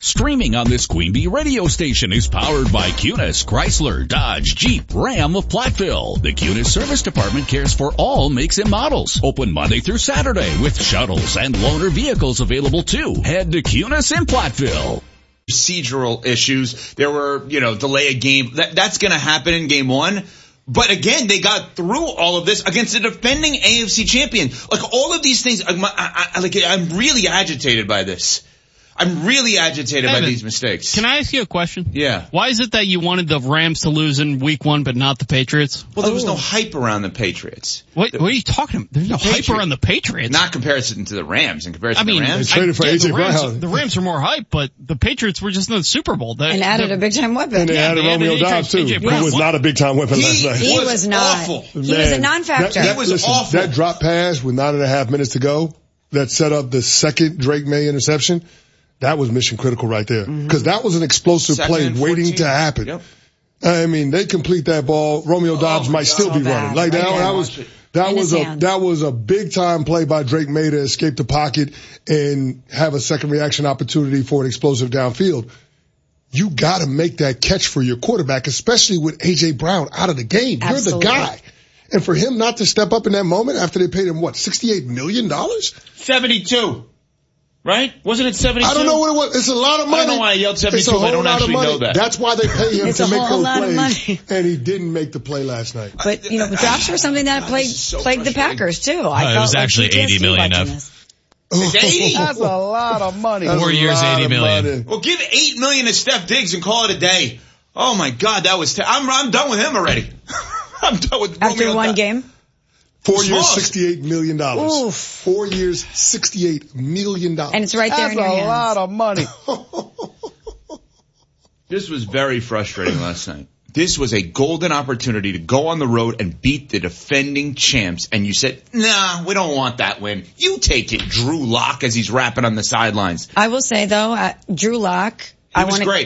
Streaming on this Queen Bee radio station is powered by Cunis, Chrysler, Dodge, Jeep, Ram of Platteville. The Cunis Service Department cares for all makes and models. Open Monday through Saturday with shuttles and loaner vehicles available too. Head to Cunis in Platteville. Procedural issues. There were, delay a game. That's going to happen in game one. But again, they got through all of this against the defending AFC champion. Like all of these things, I'm really agitated by this. I'm really agitated by these mistakes. Can I ask you a question? Yeah. Why is it that you wanted the Rams to lose in week one but not the Patriots? Well, there was no hype around the Patriots. What are you talking about? There's no hype around the Patriots. Not comparison to the Rams. In comparison to the Rams. They traded for A.J. Brown. The Rams are more hype, but the Patriots were just in the Super Bowl. And added a big-time weapon. And they added Romeo Doubs, too, who was not a big-time weapon last night. He was not. Awful. He was a non-factor. That was awful. That drop pass with 9.5 minutes to go that set up the second Drake May interception, that was mission critical right there. Because that was an explosive play waiting to happen. Yep. I mean, they complete that ball. Romeo Doubs might still be running. Like that was a big time play by Drake May to escape the pocket and have a second reaction opportunity for an explosive downfield. You got to make that catch for your quarterback, especially with A.J. Brown out of the game. Absolutely. You're the guy. And for him not to step up in that moment after they paid him, $68 million? 72. Right? Wasn't it 72? I don't know what it was. It's a lot of money. I don't know why I yelled 72, but I don't actually know that. That's why they pay him to make those plays. And he didn't make the play last night. But, drops were something that plagued the Packers, too. It was actually $80 million. It's 80. That's a lot of money. 4 years, $80 million. Well, give $8 million to Steph Diggs and call it a day. Oh my God, that was, I'm done with him already. I'm done with After Romeo one game? 4 years, $68 million. Oof. 4 years, $68 million. And it's right there in your hands. That's a lot of money. This was very frustrating last night. This was a golden opportunity to go on the road and beat the defending champs. And you said, nah, we don't want that win. You take it, Drew Lock, as he's rapping on the sidelines. I will say, though, Drew Lock. He was great.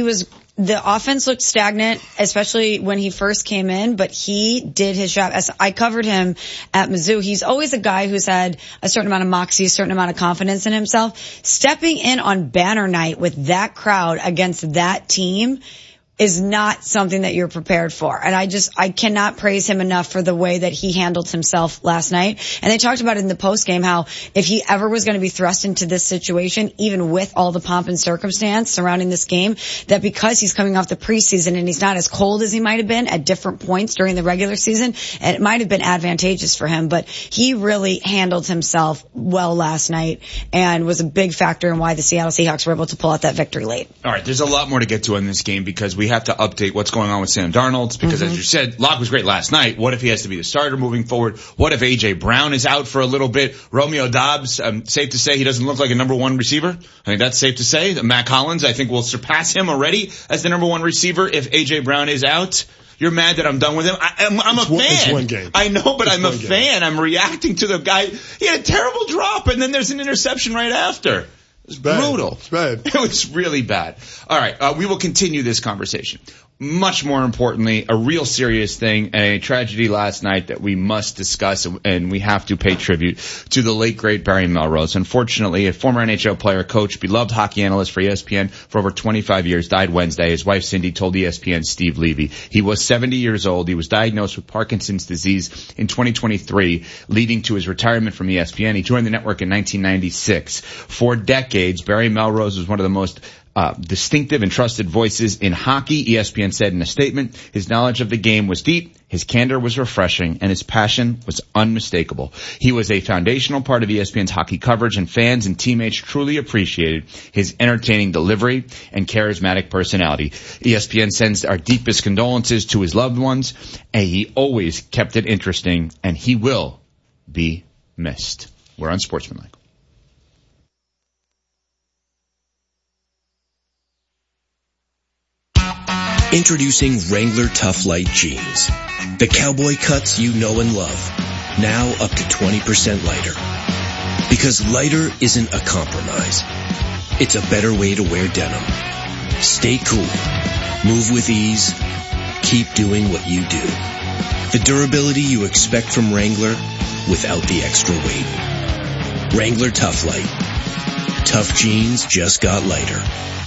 The offense looked stagnant, especially when he first came in, but he did his job. As I covered him at Mizzou, he's always a guy who's had a certain amount of moxie, a certain amount of confidence in himself. Stepping in on banner night with that crowd against that team is not something that you're prepared for. And I cannot praise him enough for the way that he handled himself last night. And they talked about it in the post game, how if he ever was going to be thrust into this situation, even with all the pomp and circumstance surrounding this game, that because he's coming off the preseason and he's not as cold as he might have been at different points during the regular season, and it might have been advantageous for him, but he really handled himself well last night and was a big factor in why the Seattle Seahawks were able to pull out that victory late. All right, there's a lot more to get to in this game because we have to update what's going on with Sam Darnold because, as you said, Locke was great last night. What if he has to be the starter moving forward? What if A.J. Brown is out for a little bit? Romeo Doubs, safe to say he doesn't look like a number one receiver. I think that's safe to say. Matt Collins, I think, will surpass him already as the number one receiver if A.J. Brown is out. You're mad that I'm done with him? I'm a fan. It's one game. I know, but I'm a fan. I'm reacting to the guy. He had a terrible drop, and then there's an interception right after. It was brutal. It's bad. It was really bad. All right, we will continue this conversation. Much more importantly, a real serious thing, a tragedy last night that we must discuss, and we have to pay tribute to the late, great Barry Melrose. Unfortunately, a former NHL player, coach, beloved hockey analyst for ESPN for over 25 years, died Wednesday. His wife, Cindy, told ESPN's Steve Levy. He was 70 years old. He was diagnosed with Parkinson's disease in 2023, leading to his retirement from ESPN. He joined the network in 1996. For decades, Barry Melrose was one of the most distinctive and trusted voices in hockey. ESPN said in a statement, his knowledge of the game was deep, his candor was refreshing, and his passion was unmistakable. He was a foundational part of ESPN's hockey coverage, and fans and teammates truly appreciated his entertaining delivery and charismatic personality. ESPN sends our deepest condolences to his loved ones, and he always kept it interesting, and he will be missed. We're Unsportsmanlike. Introducing Wrangler Tough Light Jeans. The cowboy cuts you know and love. Now up to 20% lighter. Because lighter isn't a compromise. It's a better way to wear denim. Stay cool. Move with ease. Keep doing what you do. The durability you expect from Wrangler without the extra weight. Wrangler Tough Light. Tough jeans just got lighter.